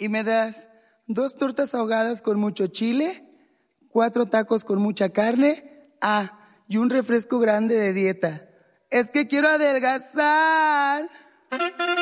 y me das 2 tortas ahogadas con mucho chile, 4 tacos con mucha carne, y un refresco grande de dieta. Es que quiero adelgazar.